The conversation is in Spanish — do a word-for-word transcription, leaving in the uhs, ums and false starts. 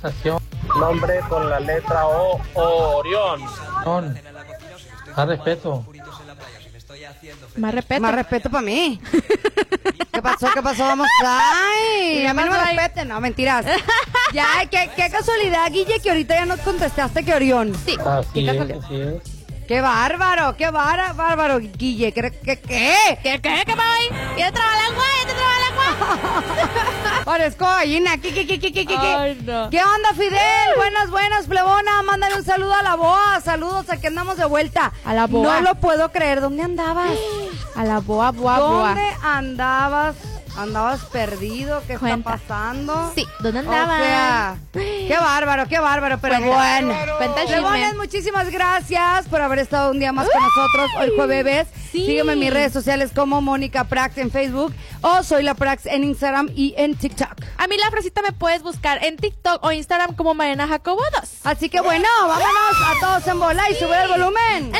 estación. Nombre con la letra O, Orión. Son. Más respeto. Más respeto. Más respeto para mí. ¿Qué pasó? ¿Qué pasó? Vamos. Ay, a mí no me respeten. No, mentiras. Ya, qué, qué casualidad, Guille, que ahorita ya nos contestaste que Orión. Sí. Así es, así es. Qué bárbaro, qué bar- bárbaro, Guille. ¿Qué? ¿Qué? ¿Qué? ¿Qué, qué, qué voy? ¿Ya te traba lengua? ¿Ya te traba lengua? Parezco gallina. ¿Qué, qué, qué, qué, qué, qué? Ay, no. ¿Qué onda, Fidel? Buenas, buenas, plebona. Mándale un saludo a la boa. Saludos, aquí andamos de vuelta. A la boa. No lo puedo creer. ¿Dónde andabas? A la boa, boa, boa. ¿Dónde andabas? ¿Andabas perdido? ¿Qué Cuenta. está pasando? Sí, ¿dónde andabas? O sea, qué bárbaro, qué bárbaro, pero Cuenta. bueno. Cuenta el Plebones, chisme. muchísimas gracias por haber estado un día más con nosotros. Hoy jueves. Sí. Sígueme en mis redes sociales como Mónica Prax en Facebook o Soy la Prax en Instagram y en TikTok. A mí la frasita me puedes buscar en TikTok o Instagram como Mariana Jacobo dos. Así que bueno, vámonos a todos en bola y sube el volumen.